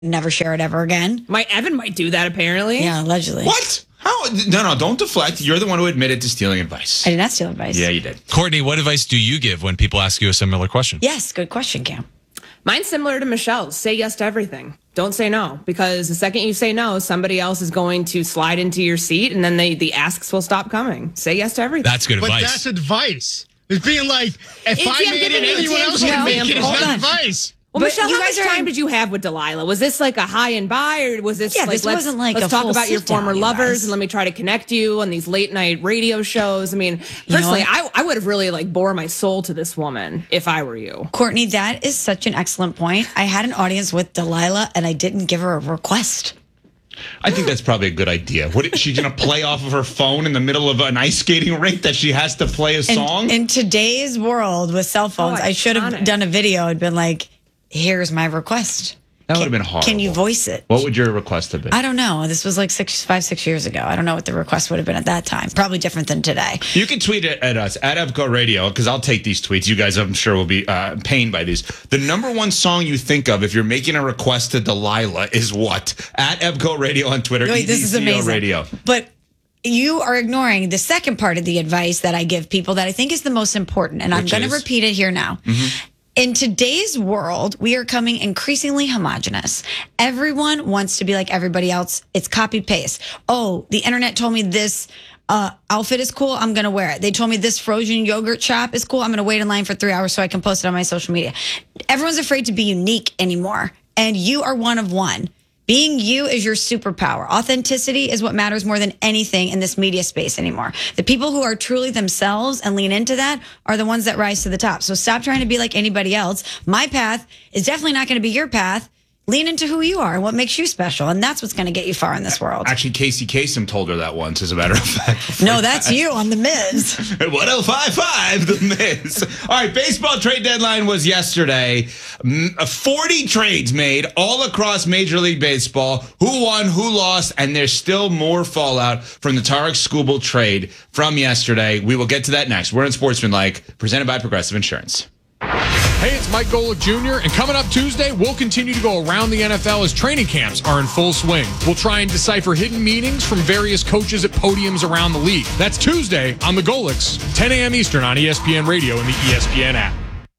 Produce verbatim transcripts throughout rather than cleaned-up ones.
never share it ever again. My Evan might do that, apparently. Yeah, allegedly. What? How? No, no, don't deflect. You're the one who admitted to stealing advice. I did not steal advice. Yeah, you did. Courtney, what advice do you give when people ask you a similar question? Yes, good question, Cam. Mine's similar to Michelle's. Say yes to everything. Don't say no, because the second you say no, somebody else is going to slide into your seat, and then they, the asks will stop coming. Say yes to everything. That's good but advice. But that's advice. It's being like, if It's, I yeah, made it, anyone else can make it. It's Hold not on. advice. Well, But Michelle, you how guys much are time in- did you have with Delilah? Was this like a high and by, or was this Yeah, like, this let's, wasn't like let's a talk full about your sit-down, former you lovers guys. and let me try to connect you on these late night radio shows? I mean, You know personally, what? I, I would have really like bore my soul to this woman if I were you. Courtney, that is such an excellent point. I had an audience with Delilah, and I didn't give her a request. I think that's probably a good idea. What is she going to play off of her phone in the middle of an ice skating rink that she has to play a In, song? in today's world with cell phones, Oh, I should have iconic. done a video and been like, here's my request. That would Can- have been horrible. Can you voice it? What would your request have been? I don't know. This was like six, five, six years ago. I don't know what the request would have been at that time. Probably different than today. You can tweet it at us, at Evco Radio, because I'll take these tweets. You guys, I'm sure, will be uh, pained by these. The number one song you think of if you're making a request to Delilah is what? At Evco Radio on Twitter. Wait, this is E D C O amazing. Radio. But you are ignoring the second part of the advice that I give people that I think is the most important. And I'm Which going to is? repeat it here now. In today's world, we are coming increasingly homogenous. Everyone wants to be like everybody else. It's copy paste. Oh, the internet told me this uh, outfit is cool. I'm going to wear it. They told me this frozen yogurt shop is cool. I'm going to wait in line for three hours so I can post it on my social media. Everyone's afraid to be unique anymore. And you are one of one. Being you is your superpower. Authenticity is what matters more than anything in this media space anymore. The people who are truly themselves and lean into that are the ones that rise to the top. So stop trying to be like anybody else. My path is definitely not going to be your path. Lean into who you are and what makes you special. And that's what's going to get you far in this world. Actually, Casey Kasem told her that once, as a matter of fact. No, that's you on The Miz. one oh five point five, The Miz. All right, baseball trade deadline was yesterday. M- forty trades made all across Major League Baseball. Who won, who lost, and there's still more fallout from the Tarek Skubal trade from yesterday. We will get to that next. We're in Sportsmanlike, presented by Progressive Insurance. Hey, it's Mike Golick Junior, and coming up Tuesday, we'll continue to go around the N F L as training camps are in full swing. We'll try and decipher hidden meanings from various coaches at podiums around the league. That's Tuesday on the Golicks, ten a.m. Eastern on E S P N Radio and the E S P N app.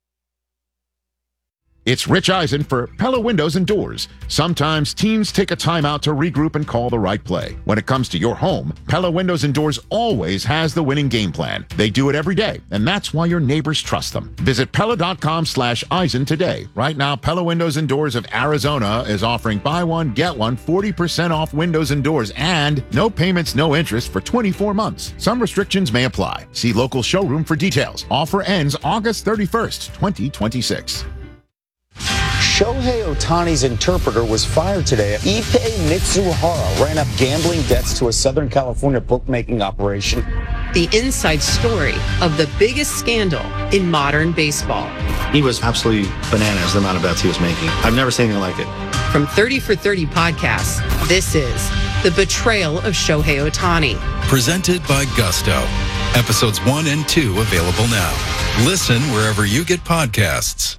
It's Rich Eisen for Pella Windows and Doors. Sometimes teams take a timeout to regroup and call the right play. When it comes to your home, Pella Windows and Doors always has the winning game plan. They do it every day, and that's why your neighbors trust them. Visit Pella.com slash Eisen today. Right now, Pella Windows and Doors of Arizona is offering buy one, get one, forty percent off windows and doors, and no payments, no interest for twenty-four months. Some restrictions may apply. See local showroom for details. Offer ends August thirty-first, twenty twenty-six. Shohei Ohtani's interpreter was fired today. Ippei Mitsuhara ran up gambling debts to a Southern California bookmaking operation. The inside story of the biggest scandal in modern baseball. He was absolutely bananas, the amount of bets he was making. I've never seen anything like it. From thirty for thirty podcasts, this is The Betrayal of Shohei Ohtani. Presented by Gusto. Episodes one and two available now. Listen wherever you get podcasts.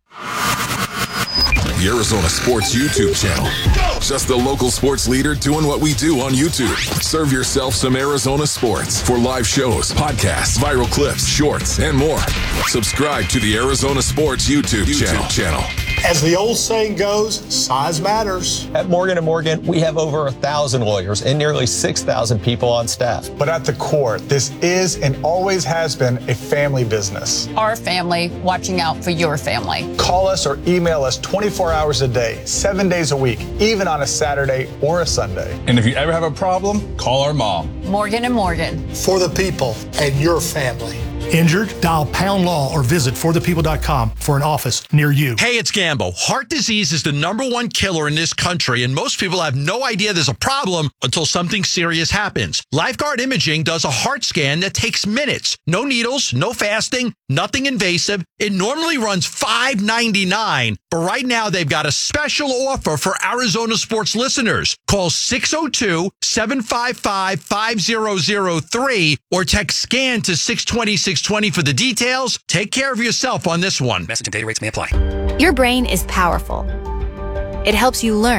The Arizona Sports YouTube channel. Just the local sports leader doing what we do on YouTube. Serve yourself some Arizona sports for live shows, podcasts, viral clips, shorts, and more. Subscribe to the Arizona Sports YouTube, YouTube channel. channel. As the old saying goes, size matters. At Morgan and Morgan, we have over a thousand lawyers and nearly six thousand people on staff. But at the core, this is and always has been a family business. Our family watching out for your family. Call us or email us twenty-four hours a day, seven days a week, even on a Saturday or a Sunday. And if you ever have a problem, call our mom. Morgan and Morgan. For the people and your family. Injured? Dial Pound Law or visit for the people dot com for an office near you. Hey, it's Gambo. Heart disease is the number one killer in this country, and most people have no idea there's a problem until something serious happens. Lifeguard Imaging does a heart scan that takes minutes. No needles, no fasting, nothing invasive. It normally runs five ninety-nine, but right now they've got a special offer for Arizona sports listeners. Call six oh two, seven five five, five oh oh three or text SCAN to six twenty, six twenty for the details. Take care of yourself on this one. Message and data rates may apply. Your brain is powerful, It helps you learn